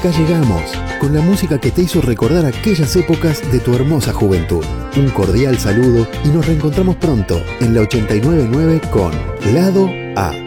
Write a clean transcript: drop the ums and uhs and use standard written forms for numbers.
acá llegamos, con la música que te hizo recordar aquellas épocas de tu hermosa juventud. Un cordial saludo y nos reencontramos pronto en la 89.9 con Lado A.